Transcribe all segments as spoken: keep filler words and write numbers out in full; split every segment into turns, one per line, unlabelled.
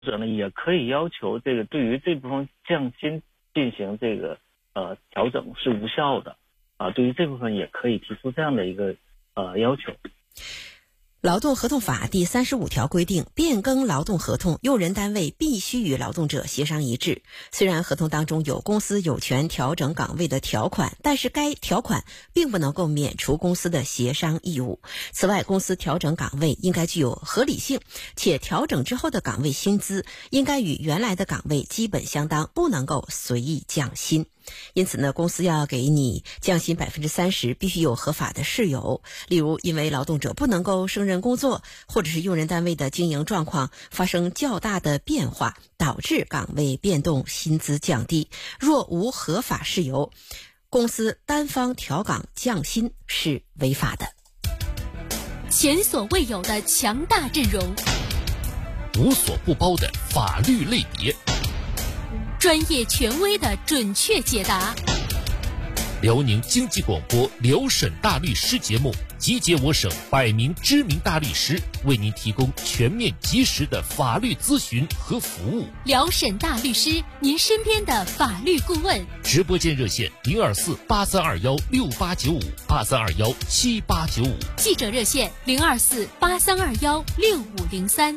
者呢也可以要求这个对于这部分降薪进行这个呃调整是无效的啊，对于这部分也可以提出这样的一个呃要求。
劳动合同法第三十五条规定，变更劳动合同，用人单位必须与劳动者协商一致。虽然合同当中有公司有权调整岗位的条款，但是该条款并不能够免除公司的协商义务。此外，公司调整岗位应该具有合理性，且调整之后的岗位薪资应该与原来的岗位基本相当，不能够随意降薪。因此呢，公司要给你降薪百分之三十，必须有合法的事由。例如，因为劳动者不能够胜任工作，或者是用人单位的经营状况发生较大的变化，导致岗位变动，薪资降低。若无合法事由，公司单方调岗降薪是违法的。
前所未有的强大阵容，
无所不包的法律类别，
专业权威的准确解答。
辽宁经济广播辽沈大律师节目集结我省百名知名大律师，为您提供全面及时的法律咨询和服务。
辽沈大律师，您身边的法律顾问。
直播间热线零二四八三二幺六八九五八三二幺七八九五，
记者热线零二四八三二幺六五零三。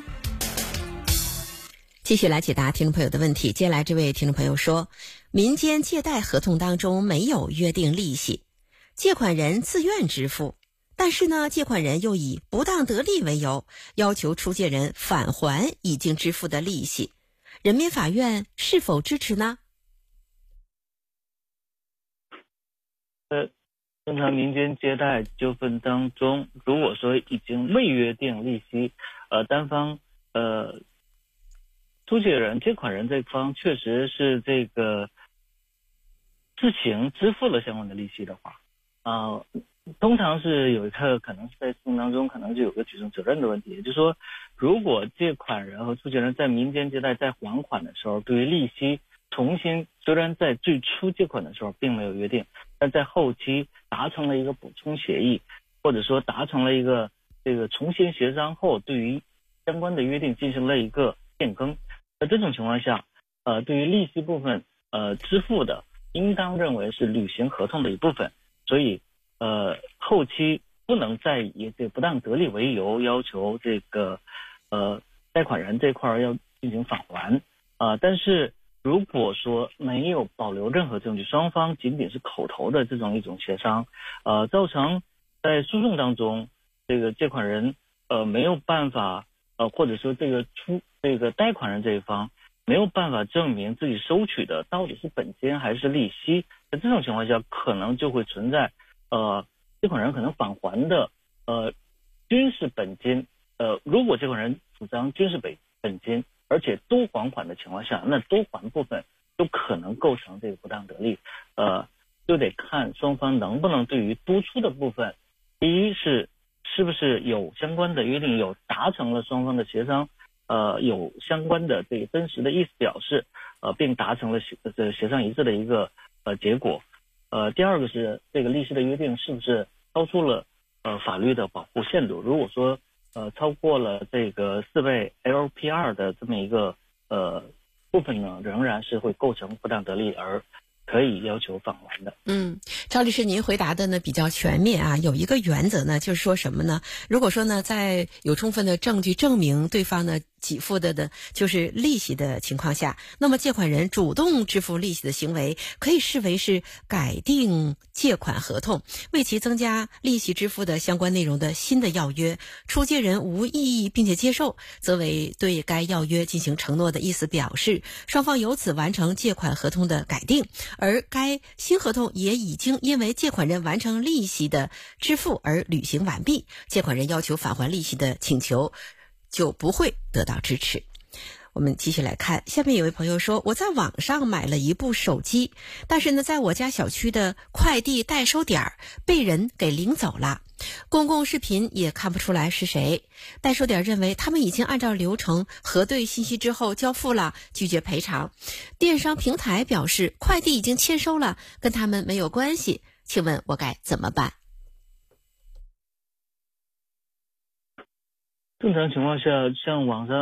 继续来解答听众朋友的问题。接下来这位听众朋友说，民间借贷合同当中没有约定利息，借款人自愿支付，但是呢，借款人又以不当得利为由，要求出借人返还已经支付的利息，人民法院是否支持呢？
呃，正常民间借贷纠纷当中，如果说已经未约定利息，呃，单方呃。出借人、借款人这方确实是这个自行支付了相关的利息的话，啊、呃，通常是有一个可能是在诉讼当中可能就有个举证责任的问题，也就是说，如果借款人和出借人在民间借贷在还款的时候，对于利息重新虽然在最初借款的时候并没有约定，但在后期达成了一个补充协议，或者说达成了一个这个重新协商后，对于相关的约定进行了一个变更。在这种情况下，呃，对于利息部分，呃，支付的，应当认为是履行合同的一部分，所以，呃，后期不能再以这不当得利为由，要求这个，呃，贷款人这块要进行返还，啊、呃，但是如果说没有保留任何证据，双方仅仅是口头的这种一种协商，呃，造成在诉讼当中，这个借款人，呃，没有办法，呃，或者说这个出。这个贷款人这一方没有办法证明自己收取的到底是本金还是利息，在这种情况下，可能就会存在，呃，借款人可能返还的，呃，均是本金，呃，如果借款人主张均是本本金，而且多还款的情况下，那多还部分就可能构成这个不当得利，呃，就得看双方能不能对于多出的部分，第一是是不是有相关的约定，有达成了双方的协商。呃，有相关的这个真实的意思表示，呃，并达成了协这协商一致的一个呃结果。呃，第二个是这个利息的约定是不是超出了呃法律的保护限度？如果说呃超过了这个四倍 L P R 的这么一个呃部分呢，仍然是会构成不当得利而可以要求返还的。
嗯，赵律师，您回答的呢比较全面啊。有一个原则呢，就是说什么呢？如果说呢，在有充分的证据证明对方呢给付的的就是利息的情况下，那么借款人主动支付利息的行为，可以视为是改定借款合同，为其增加利息支付的相关内容的新的要约。出借人无异议并且接受，则为对该要约进行承诺的意思表示，双方由此完成借款合同的改定。而该新合同也已经因为借款人完成利息的支付而履行完毕，借款人要求返还利息的请求就不会得到支持。我们继续来看，下面有位朋友说，我在网上买了一部手机，但是呢，在我家小区的快递代收点被人给领走了，公共视频也看不出来是谁。代收点认为他们已经按照流程核对信息之后交付了，拒绝赔偿。电商平台表示快递已经签收了，跟他们没有关系，请问我该怎么办？
正常情况下，像网上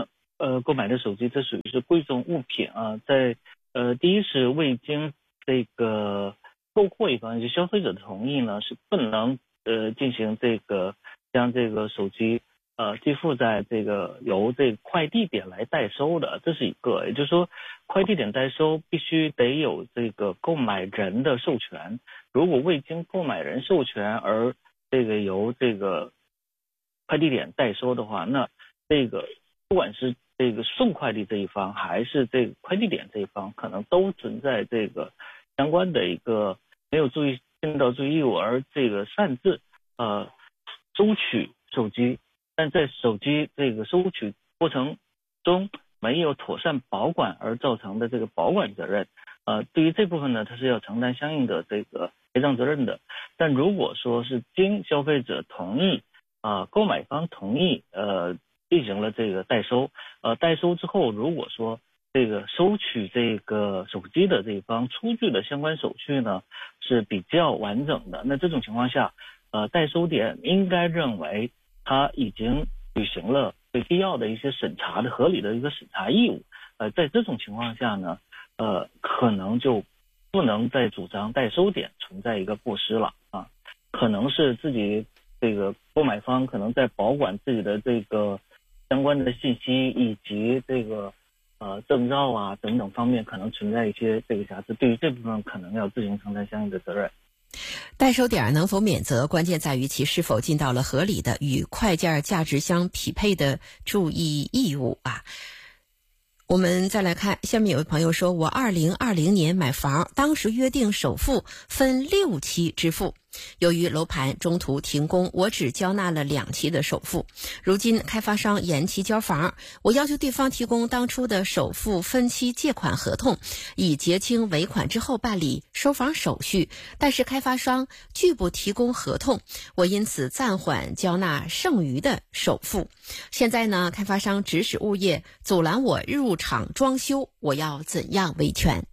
呃购买的手机，这属于是贵重物品啊，在呃第一是未经这个购货一方，就消费者的同意呢，是不能呃进行这个将这个手机呃寄付在这个由这个快递点来代收的，这是一个。也就是说，快递点代收必须得有这个购买人的授权，如果未经购买人授权而这个由这个快递点代收的话，那这个不管是这个送快递这一方还是这个快递点这一方，可能都存在这个相关的一个没有注意尽到注意义务而这个擅自呃收取手机，但在手机这个收取过程中没有妥善保管而造成的这个保管责任，呃，对于这部分呢，它是要承担相应的这个赔偿责任的。但如果说是经消费者同意啊、呃，购买方同意，呃，进行了这个代收，呃，代收之后，如果说这个收取这个手机的这一方出具的相关手续呢是比较完整的，那这种情况下，呃，代收点应该认为他已经履行了对必要的一些审查的合理的一个审查义务，呃，在这种情况下呢，呃，可能就不能再主张代收点存在一个过失了啊，可能是自己这个购买方可能在保管自己的这个相关的信息以及这个呃证照啊等等方面可能存在一些这个瑕疵，对于这部分可能要自行承担相应的责任。
代收点能否免责，关键在于其是否尽到了合理的与快件价值相匹配的注意义务啊。我们再来看，下面有位朋友说，我二零二零年买房，当时约定首付分六期支付，由于楼盘中途停工，我只交纳了两期的首付。如今开发商延期交房，我要求对方提供当初的首付分期借款合同，以结清尾款之后办理收房手续，但是开发商拒不提供合同，我因此暂缓交纳剩余的首付。现在呢，开发商指使物业阻拦我入场装修，我要怎样维权？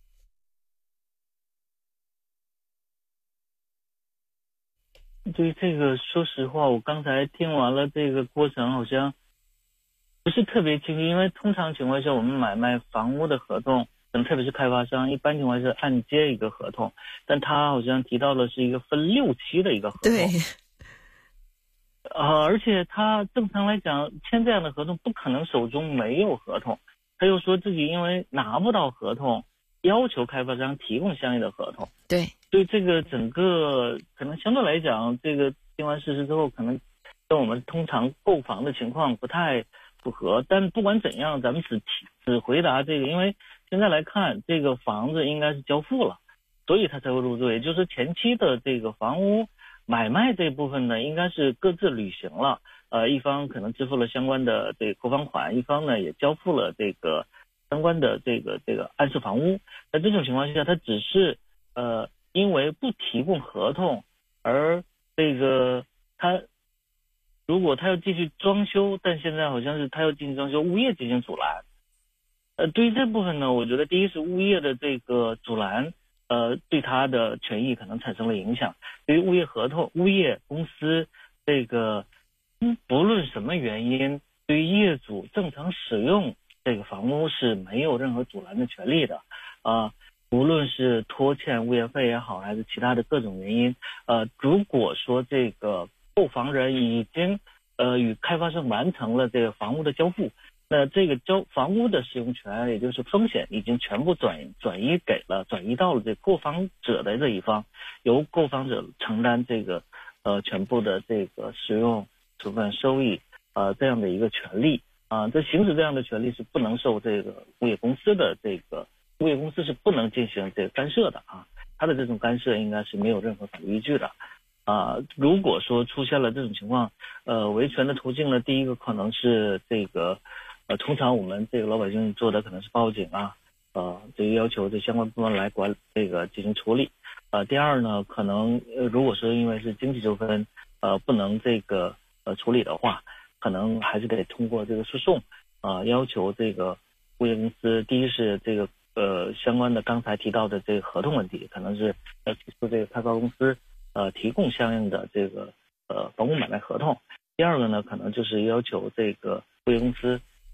对于这个，说实话，我刚才听完了这个过程，好像不是特别清楚，因为通常情况下，我们买卖房屋的合同，可能特别是开发商，一般情况下是按揭一个合同，但他好像提到的是一个分六期的一个合同。
对。
呃，而且他正常来讲签这样的合同不可能手中没有合同，他又说自己因为拿不到合同，要求开发商提供相应的合同。
对，
所以这个整个可能相对来讲，这个听完事实之后，可能跟我们通常购房的情况不太符合。但不管怎样，咱们只只回答这个，因为现在来看，这个房子应该是交付了，所以他才会入赘。就是前期的这个房屋买卖这部分呢，应该是各自履行了，呃，一方可能支付了相关的这个购房款，一方呢也交付了这个相关的这个这个安置房屋。在这种情况下，他只是呃因为不提供合同，而这个他如果他要继续装修，但现在好像是他要进行装修，物业进行阻拦。呃，对于这部分呢，我觉得第一是物业的这个阻拦。呃，对他的权益可能产生了影响。对于物业合同、物业公司这个，嗯，不论什么原因，对于业主正常使用这个房屋是没有任何阻拦的权利的。啊、呃，无论是拖欠物业费也好，还是其他的各种原因，呃，如果说这个购房人已经呃与开发商完成了这个房屋的交付。那这个交房屋的使用权，也就是风险，已经全部转转移给了转移到了这购房者的这一方，由购房者承担这个呃全部的这个使用处分收益呃这样的一个权利啊、呃，这行使这样的权利是不能受这个物业公司的这个物业公司是不能进行这个干涉的啊，他的这种干涉应该是没有任何法律依据的。啊、呃，如果说出现了这种情况，呃，维权的途径呢，第一个可能是这个。呃，通常我们这个老百姓做的可能是报警啊，呃，这个要求这相关部门来管这个进行处理。呃，第二呢，可能呃，如果说因为是经济纠纷，呃，不能这个呃处理的话，可能还是得通过这个诉讼，啊、呃，要求这个物业公司，第一是这个呃相关的刚才提到的这个合同问题，可能是要提出这个开发公司呃提供相应的这个呃房屋买卖合同。第二个呢，可能就是要求这个物业公司。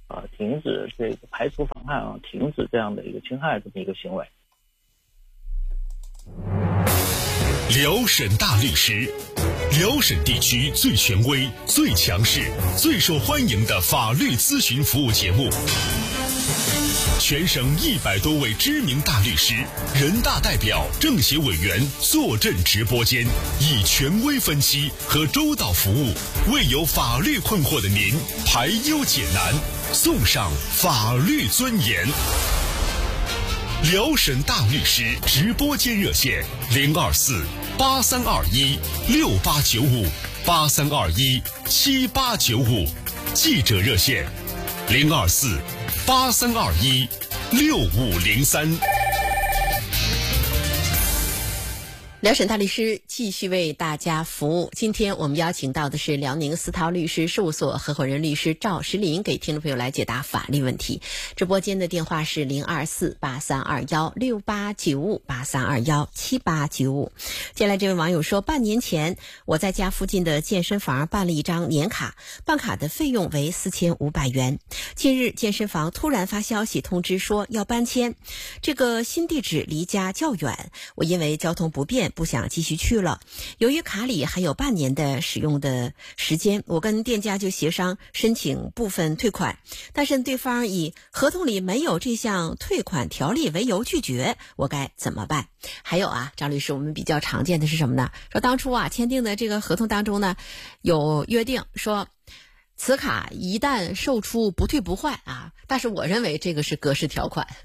啊停止这个排除妨害啊，停止这样的一个侵害这么一个行为。
辽沈大律师，辽沈地区最权威、最强势、最受欢迎的法律咨询服务节目。全省一百多位知名大律师、人大代表、政协委员坐镇直播间，以权威分析和周到服务，为有法律困惑的您排忧解难，送上法律尊严。辽沈大律师直播间热线零二四八三二一六八九五八三二一七八九五，记者热线零二四八三二一六五零三。
辽沈大律师继续为大家服务。今天我们邀请到的是辽宁思涛律师事务所合伙人律师赵石林，给听众朋友来解答法律问题。直播间的电话是零二四八三二幺六八九五八三二幺七八九五。接下来这位网友说，半年前我在家附近的健身房办了一张年卡，办卡的费用为四千五百元。近日健身房突然发消息通知说要搬迁，这个新地址离家较远，我因为交通不便不想继续去了。由于卡里还有半年的使用的时间，我跟店家就协商申请部分退款，但是对方以合同里没有这项退款条例为由拒绝，我该怎么办？还有啊，张律师，我们比较常见的是什么呢？说当初啊签订的这个合同当中呢，有约定说此卡一旦售出不退不换啊，但是我认为这个是格式条款。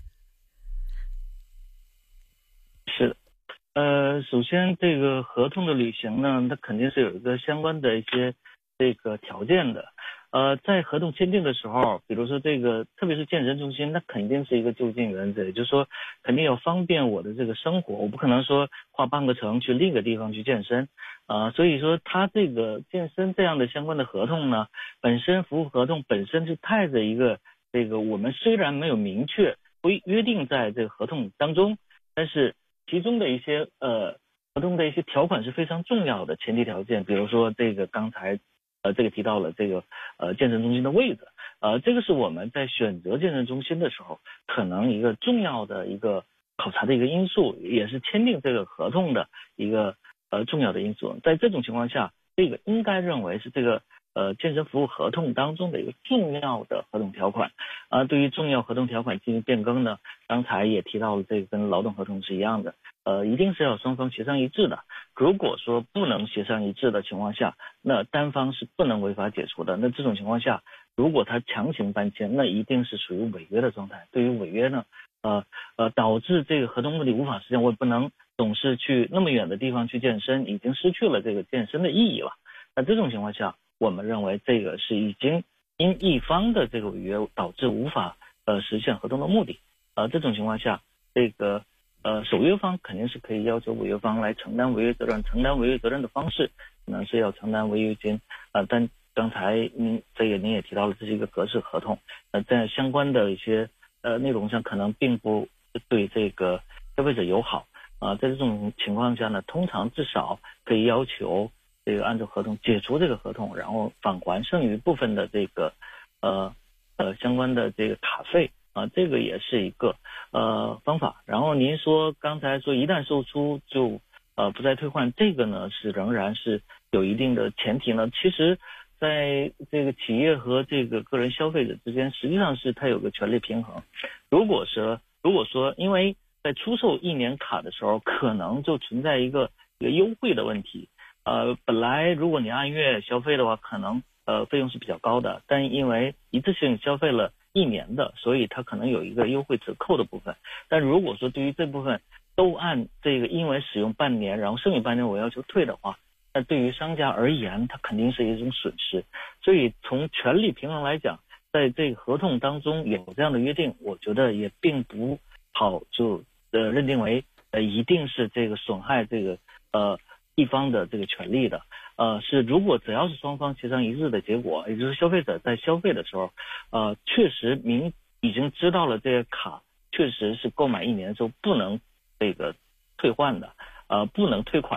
是的。呃，首先这个合同的履行呢，它肯定是有一个相关的一些这个条件的。呃，在合同签订的时候，比如说这个，特别是健身中心，那肯定是一个就近原则，也就是说，肯定要方便我的这个生活，我不可能说跨半个城去另一个地方去健身，啊、呃，所以说它这个健身这样的相关的合同呢，本身服务合同本身就带着一个这个，我们虽然没有明确不约定在这个合同当中，但是其中的一些呃合同的一些条款是非常重要的前提条件，比如说这个刚才呃这个提到了这个呃健身中心的位置，呃这个是我们在选择健身中心的时候可能一个重要的一个考察的一个因素，也是签订这个合同的一个呃重要的因素。在这种情况下，这个应该认为是这个呃健身服务合同当中的一个重要的合同条款。啊、呃，对于重要合同条款进行变更呢，刚才也提到了，这个跟劳动合同是一样的，呃，一定是要双方协商一致的。如果说不能协商一致的情况下，那单方是不能违法解除的。那这种情况下，如果他强行搬迁，那一定是属于违约的状态。对于违约呢，呃呃，导致这个合同目的无法实现，我也不能总是去那么远的地方去健身，已经失去了这个健身的意义了。那这种情况下，我们认为这个是已经因一方的这个违约导致无法呃实现合同的目的。呃，这种情况下，这个呃守约方肯定是可以要求违约方来承担违约责任，承担违约责任的方式可能是要承担违约金。呃，但刚才您这个您也提到了，这是一个格式合同，呃，在相关的一些呃内容上可能并不对这个消费者友好。啊、呃，在这种情况下呢，通常至少可以要求这个按照合同解除这个合同，然后返还剩余部分的这个呃呃相关的这个卡费啊、呃，这个也是一个呃方法。然后您说刚才说一旦售出就呃不再退换，这个呢是仍然是有一定的前提呢。其实在这个企业和这个个人消费者之间，实际上是它有个权利平衡。如果说如果说因为在出售一年卡的时候，可能就存在一个一个优惠的问题。呃，本来如果你按月消费的话，可能呃费用是比较高的，但因为一次性消费了一年的，所以它可能有一个优惠折扣的部分。但如果说对于这部分都按这个因为使用半年，然后剩余半年我要求退的话，那对于商家而言，它肯定是一种损失。所以从权利平衡来讲，在这个合同当中有这样的约定，我觉得也并不好就呃认定为呃一定是这个损害这个呃一方的这个权利的。呃是如果只要是双方协商一致的结果，也就是消费者在消费的时候呃确实明已经知道了这个卡确实是购买一年之后不能这个退换的，呃不能退款的，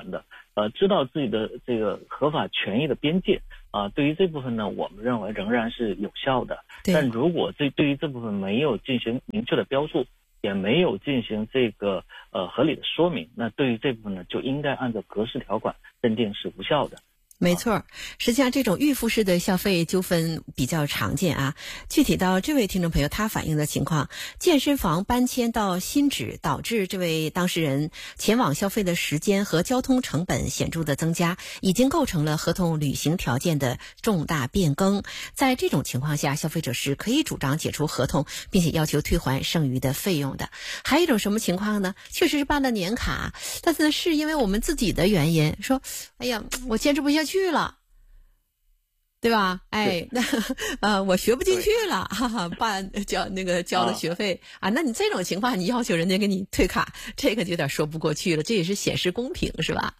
呃，知道自己的这个合法权益的边界啊、呃，对于这部分呢，我们认为仍然是有效的。但如果这对于这部分没有进行明确的标注，也没有进行这个呃合理的说明，那对于这部分呢，就应该按照格式条款认定是无效的。
没错，实际上这种预付式的消费纠纷比较常见啊。具体到这位听众朋友他反映的情况，健身房搬迁到新址，导致这位当事人前往消费的时间和交通成本显著的增加，已经构成了合同履行条件的重大变更。在这种情况下，消费者是可以主张解除合同，并且要求退还剩余的费用的。还有一种什么情况呢？确实是办了年卡，但是是因为我们自己的原因，说哎呀我坚持不下去去了，对吧？哎，那呃，我学不进去了，哈哈，办交那个交的学费 啊, 啊，那你这种情况，你要求人家给你退卡，这个就有点说不过去了。这也是显示公平，是吧？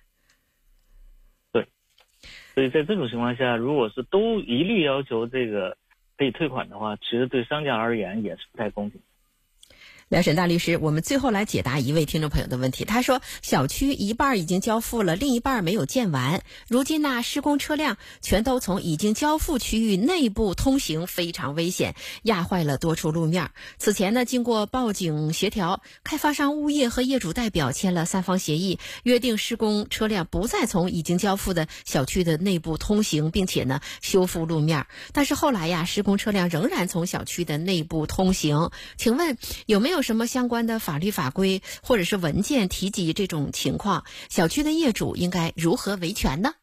对，所以在这种情况下，如果是都一律要求这个可以退款的话，其实对商家而言也是不太公平。
辽沈大律师，我们最后来解答一位听众朋友的问题。他说，小区一半已经交付了，另一半没有建完。如今呢，施工车辆全都从已经交付区域内部通行，非常危险，压坏了多处路面。此前呢，经过报警协调，开发商、物业和业主代表签了三方协议，约定施工车辆不再从已经交付的小区的内部通行，并且呢修复路面。但是后来呀，施工车辆仍然从小区的内部通行。请问有没有什么相关的法律法规或者是文件提及这种情况？小区的业主应该如何维权呢？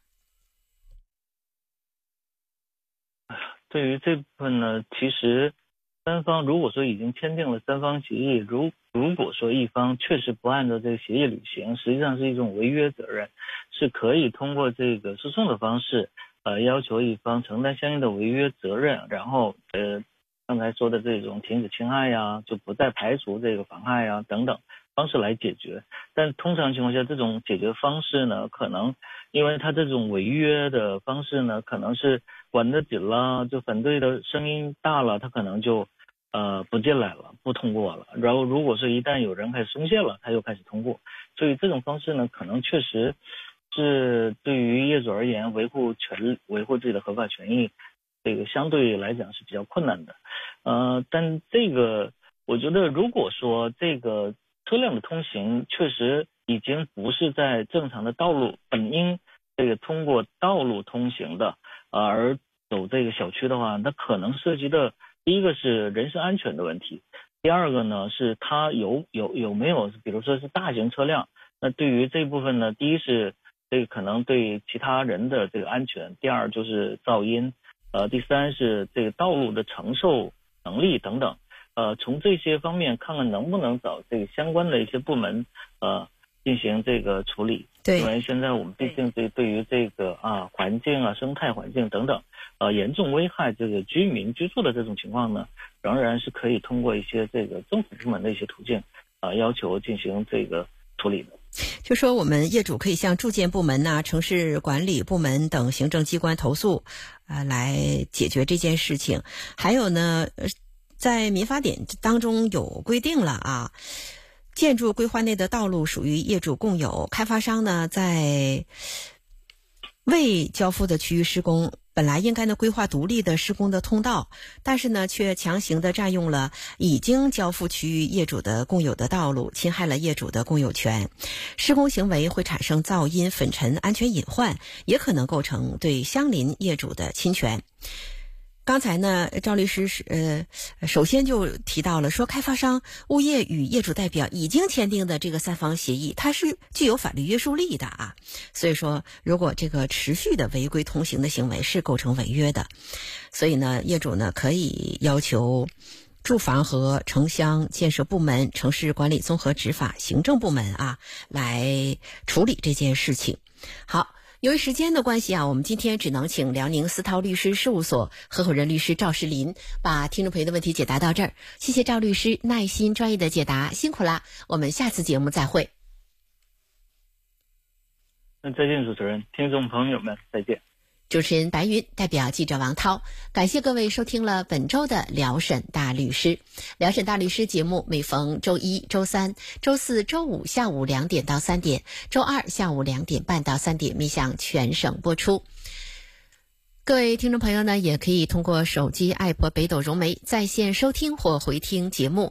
对于这部分呢，其实三方如果说已经签订了三方协议，如如果说一方确实不按照这个协议履行，实际上是一种违约责任，是可以通过这个诉讼的方式，呃，要求一方承担相应的违约责任，然后呃。刚才说的这种停止侵害呀，就不再排除这个妨害呀等等方式来解决。但通常情况下，这种解决方式呢，可能因为他这种违约的方式呢，可能是管得紧了，就反对的声音大了，他可能就呃不进来了，不通过了。然后如果是一旦有人开始松懈了，他又开始通过。所以这种方式呢，可能确实是对于业主而言，维护权维护自己的合法权益，这个相对来讲是比较困难的。呃，但这个我觉得，如果说这个车辆的通行确实已经不是在正常的道路，本应这个通过道路通行的，呃，而走这个小区的话，那可能涉及的第一个是人身安全的问题，第二个呢是它有有有没有，比如说是大型车辆，那对于这部分呢，第一是这个可能对其他人的这个安全，第二就是噪音，呃，第三是这个道路的承受能力等等，呃，从这些方面看看能不能找这个相关的一些部门，呃，进行这个处理。
对，
因为现在我们毕竟对对于这个啊环境啊生态环境等等，呃，严重危害这个居民居住的这种情况呢，仍然是可以通过一些这个政府部门的一些途径，啊、呃，要求进行这个处理的。
就说我们业主可以向住建部门呐、啊、城市管理部门等行政机关投诉，呃，来解决这件事情。还有呢，在民法典当中有规定了啊，建筑规划内的道路属于业主共有，开发商呢在未交付的区域施工，本来应该呢规划独立的施工的通道，但是呢却强行的占用了已经交付区域业主的共有的道路，侵害了业主的共有权。施工行为会产生噪音、粉尘、安全隐患，也可能构成对相邻业主的侵权。刚才呢，赵律师是呃，首先就提到了说，开发商、物业与业主代表已经签订的这个三方协议，它是具有法律约束力的啊。所以说，如果这个持续的违规通行的行为是构成违约的，所以呢，业主呢可以要求住房和城乡建设部门、城市管理综合执法行政部门啊来处理这件事情。好。由于时间的关系啊，我们今天只能请辽宁思涛律师事务所合伙人律师赵世林把听众朋友的问题解答到这儿。谢谢赵律师耐心专业的解答，辛苦啦！我们下次节目再会。
那再见，主持人，听众朋友们，再见。
主持人白云代表记者王涛，感谢各位收听了本周的辽沈大律师。辽沈大律师节目每逢周一、周三、周四周五下午两点到三点，周二下午两点半到三点面向全省播出。各位听众朋友呢，也可以通过手机 app 北斗融媒在线收听或回听节目。